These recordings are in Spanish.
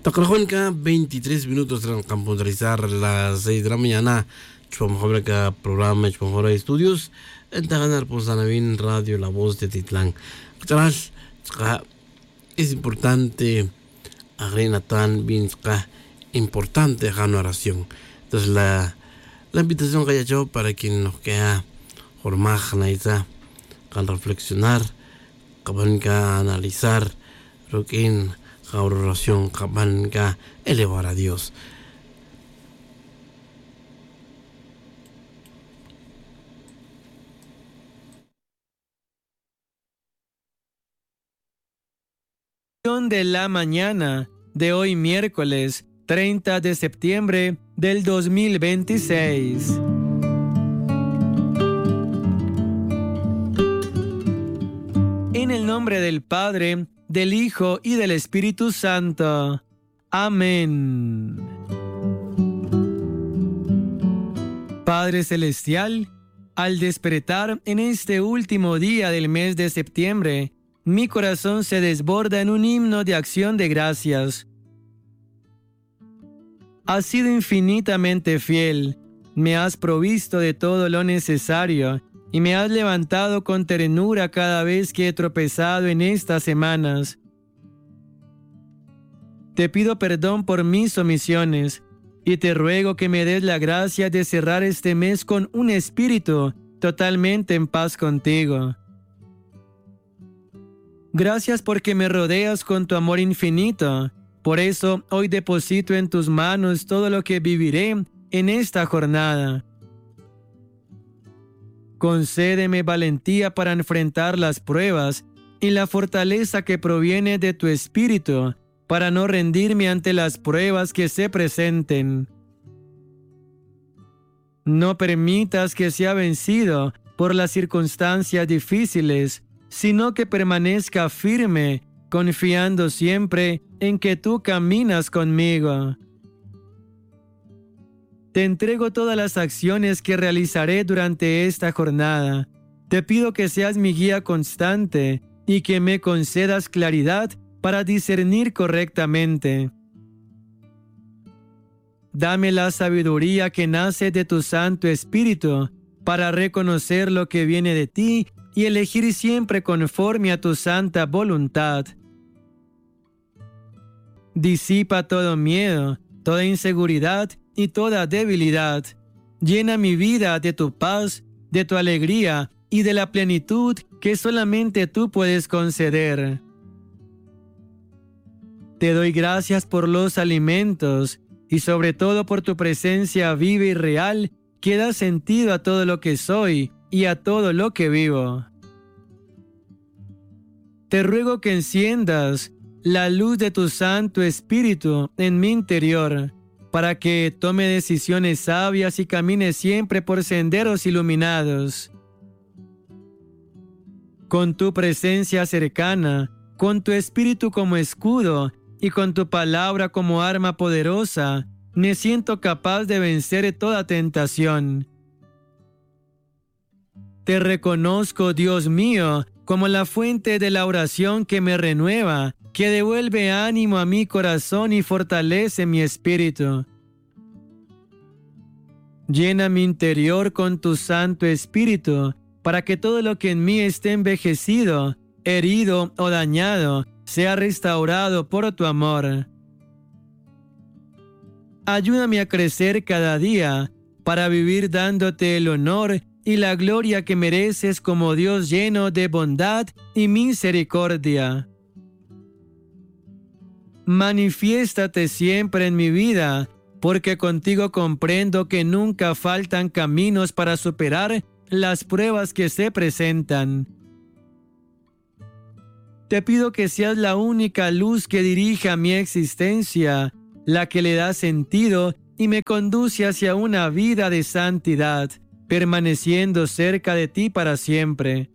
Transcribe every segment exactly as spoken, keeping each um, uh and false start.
Tocrajónica, veintitrés minutos tras computarizar las seis de la mañana. Chupamajobra que programa Chupamajobra Estudios. En Taganar Posanavin Radio La Voz de Titlán. Es importante, agrena tan bien, importante hacer una oración. Entonces la, la invitación que haya hecho para quien nos queda jormajna y can reflexionar, que analizar, lo que en la oración que elevar a Dios. De la mañana de hoy miércoles treinta de septiembre del dos mil veintiséis. En el nombre del Padre, del Hijo y del Espíritu Santo. Amén. Padre Celestial, al despertar en este último día del mes de septiembre, mi corazón se desborda en un himno de acción de gracias. Has sido infinitamente fiel, me has provisto de todo lo necesario y me has levantado con ternura cada vez que he tropezado en estas semanas. Te pido perdón por mis omisiones y te ruego que me des la gracia de cerrar este mes con un espíritu totalmente en paz contigo. Gracias porque me rodeas con tu amor infinito. Por eso hoy deposito en tus manos todo lo que viviré en esta jornada. Concédeme valentía para enfrentar las pruebas y la fortaleza que proviene de tu espíritu para no rendirme ante las pruebas que se presenten. No permitas que sea vencido por las circunstancias difíciles, sino que permanezca firme, confiando siempre en que tú caminas conmigo. Te entrego todas las acciones que realizaré durante esta jornada. Te pido que seas mi guía constante y que me concedas claridad para discernir correctamente. Dame la sabiduría que nace de tu Santo Espíritu para reconocer lo que viene de ti y elegir siempre conforme a tu santa voluntad. Disipa todo miedo, toda inseguridad y toda debilidad. Llena mi vida de tu paz, de tu alegría y de la plenitud que solamente tú puedes conceder. Te doy gracias por los alimentos y sobre todo por tu presencia viva y real que da sentido a todo lo que soy y a todo lo que vivo. Te ruego que enciendas la luz de tu Santo Espíritu en mi interior, para que tome decisiones sabias y camine siempre por senderos iluminados. Con tu presencia cercana, con tu Espíritu como escudo y con tu palabra como arma poderosa, me siento capaz de vencer toda tentación. Te reconozco, Dios mío, como la fuente de la oración que me renueva, que devuelve ánimo a mi corazón y fortalece mi espíritu. Llena mi interior con tu Santo Espíritu, para que todo lo que en mí esté envejecido, herido o dañado, sea restaurado por tu amor. Ayúdame a crecer cada día, para vivir dándote el honor y la gloria que mereces como Dios lleno de bondad y misericordia. Manifiéstate siempre en mi vida, porque contigo comprendo que nunca faltan caminos para superar las pruebas que se presentan. Te pido que seas la única luz que dirija mi existencia, la que le da sentido y me conduce hacia una vida de santidad, permaneciendo cerca de ti para siempre.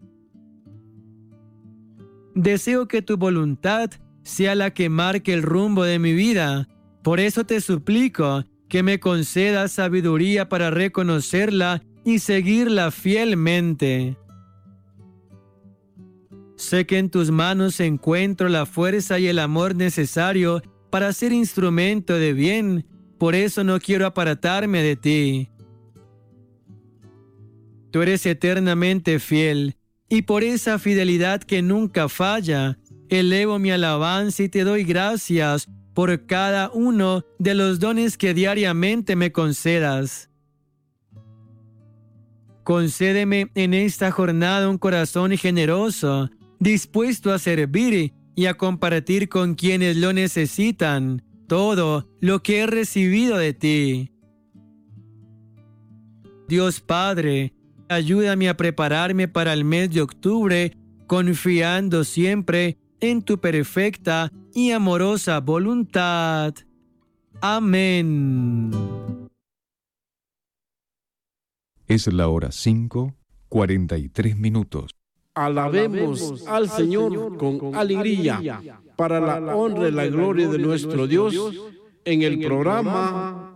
Deseo que tu voluntad sea la que marque el rumbo de mi vida. Por eso te suplico que me concedas sabiduría para reconocerla y seguirla fielmente. Sé que en tus manos encuentro la fuerza y el amor necesario para ser instrumento de bien. Por eso no quiero apartarme de ti. Tú eres eternamente fiel, y por esa fidelidad que nunca falla, elevo mi alabanza y te doy gracias por cada uno de los dones que diariamente me concedas. Concédeme en esta jornada un corazón generoso, dispuesto a servir y a compartir con quienes lo necesitan todo lo que he recibido de ti. Dios Padre, ayúdame a prepararme para el mes de octubre, confiando siempre en tu perfecta y amorosa voluntad. Amén. Es la hora cinco, cuarenta y tres minutos. Alabemos al Señor con alegría, para la honra y la gloria de nuestro Dios, en el programa